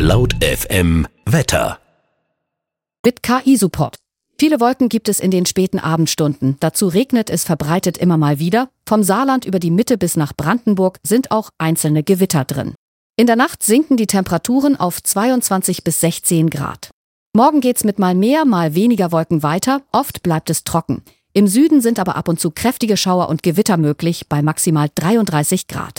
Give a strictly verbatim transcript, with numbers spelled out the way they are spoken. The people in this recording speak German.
Laut F M Wetter. Mit K I-Support. Viele Wolken gibt es in den späten Abendstunden. Dazu regnet es verbreitet immer mal wieder. Vom Saarland über die Mitte bis nach Brandenburg sind auch einzelne Gewitter drin. In der Nacht sinken die Temperaturen auf zweiundzwanzig bis sechzehn Grad. Morgen geht's mit mal mehr, mal weniger Wolken weiter. Oft bleibt es trocken. Im Süden sind aber ab und zu kräftige Schauer und Gewitter möglich bei maximal dreiunddreißig Grad.